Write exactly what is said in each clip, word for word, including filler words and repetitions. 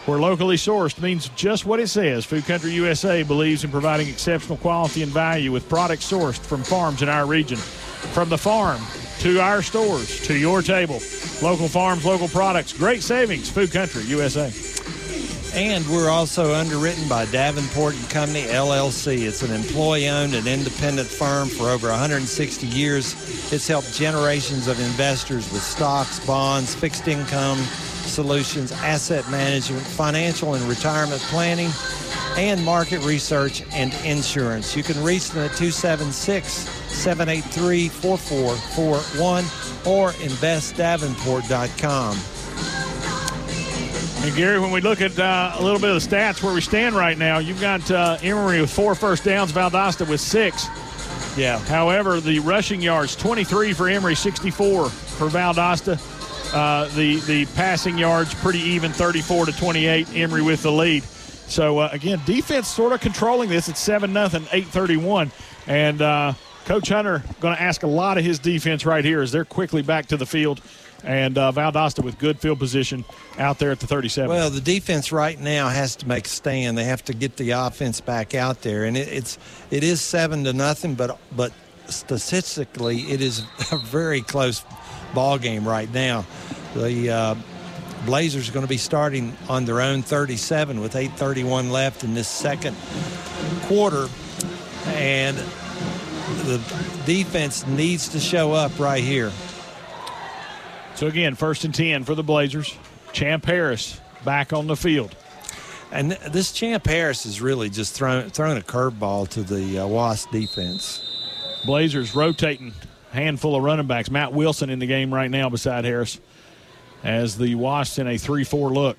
where locally sourced means just what it says. Food Country U S A believes in providing exceptional quality and value with products sourced from farms in our region. From the farm to our stores to your table. Local farms, local products, great savings. Food Country U S A. And we're also underwritten by Davenport and Company, L L C. It's an employee-owned and independent firm for over one hundred sixty years. It's helped generations of investors with stocks, bonds, fixed income solutions, asset management, financial and retirement planning, and market research and insurance. You can reach them at two seven six, seven eight three, four four four one or invest davenport dot com. And Gary, when we look at uh, a little bit of the stats where we stand right now, you've got uh, Emory with four first downs, Valdosta with six. Yeah. However, the rushing yards, twenty-three for Emory, sixty-four for Valdosta. Uh, the, the passing yards, pretty even, thirty-four to twenty-eight, Emory with the lead. So, uh, again, defense sort of controlling this at seven nothing, eight thirty-one. And uh, Coach Hunter going to ask a lot of his defense right here as they're quickly back to the field. And uh, Valdosta with good field position out there at the thirty-seven. Well, the defense right now has to make a stand. They have to get the offense back out there, and it, it's it is seven to nothing. But but statistically, it is a very close ball game right now. The uh, Blazers are going to be starting on their own thirty-seven with eight thirty-one left in this second quarter, and the defense needs to show up right here. So, again, first and ten for the Blazers. Champ Harris back on the field. And this Champ Harris is really just throwing, throwing a curveball to the uh, Wasp defense. Blazers rotating, handful of running backs. Matt Wilson in the game right now beside Harris as the Wasps in a three four look.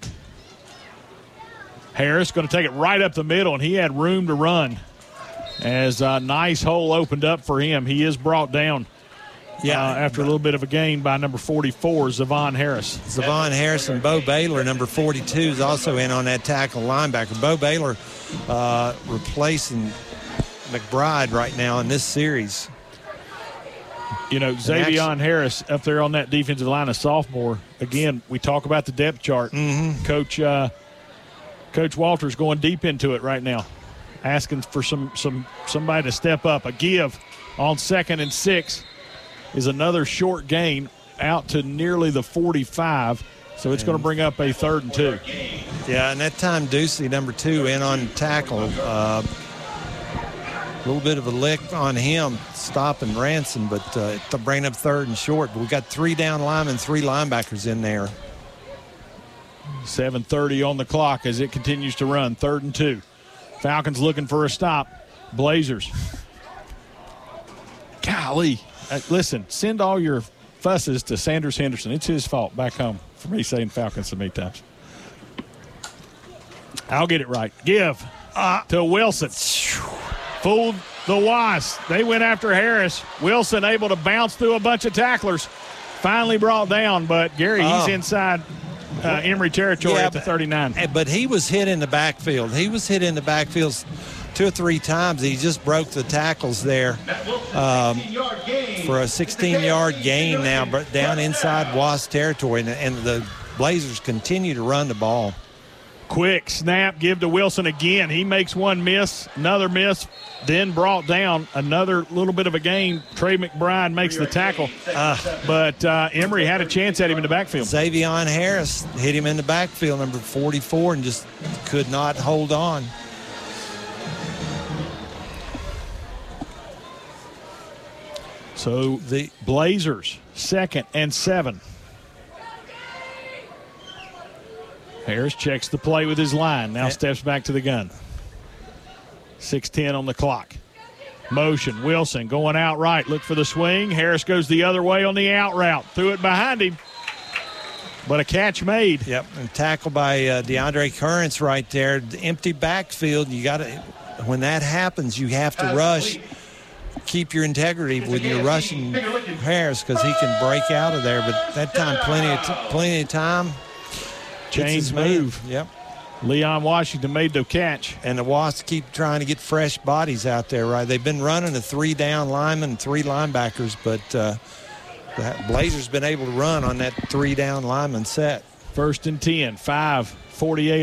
Harris going to take it right up the middle, and he had room to run as a nice hole opened up for him. He is brought down. Yeah, uh, after a little bit of a gain by number forty-four, Zavon Harris. Zavon Harris and Bo Baylor, number forty-two, is also in on that tackle linebacker. Bo Baylor uh, replacing McBride right now in this series. You know, Zavion Harris up there on that defensive line, a sophomore. Again, we talk about the depth chart. Mm-hmm. Coach uh, Coach Walters going deep into it right now, asking for some some somebody to step up. A give on second and six. Is another short gain out to nearly the forty-five. So it's going to bring up a third and two. Yeah, and that time Ducey, number two, in on tackle. Uh, a little bit of a lick on him, stopping Ransom, but uh, to bring up third and short. But we got three down linemen, three linebackers in there. seven thirty on the clock as it continues to run. Third and two. Falcons looking for a stop. Blazers. Golly. Uh, listen, send all your fusses to Sanders Henderson. It's his fault back home for me saying Falcons so many times. I'll get it right. Give uh, to Wilson. Fooled the Wasps. They went after Harris. Wilson able to bounce through a bunch of tacklers. Finally brought down, but Gary, he's uh, inside uh, Emory territory yeah, at the thirty-nine. But, but he was hit in the backfield. He was hit in the backfield two or three times. He just broke the tackles there um, for a sixteen-yard gain now, but down inside Wasp territory, and, and the Blazers continue to run the ball. Quick snap, give to Wilson again. He makes one miss, another miss, then brought down. Another little bit of a gain. Trey McBride makes the tackle, uh, but uh, Emory had a chance at him in the backfield. Zavion Harris hit him in the backfield, number forty-four, and just could not hold on. So the Blazers, second and seven. Harris checks the play with his line. Now steps back to the gun. six ten on the clock. Motion. Wilson going out right. Look for the swing. Harris goes the other way on the out route. Threw it behind him. But a catch made. Yep. And tackle by uh, DeAndre Currents right there. The empty backfield. You got to, when that happens, you have to rush. Keep your integrity when you're rushing Harris because he can break out of there. But that time, plenty of t- plenty of time. Change move. Yep. Leon Washington made the catch. And the Wasps keep trying to get fresh bodies out there, right? They've been running a three-down lineman and three linebackers, but uh, the Blazers been able to run on that three-down lineman set. First and ten, five forty-eight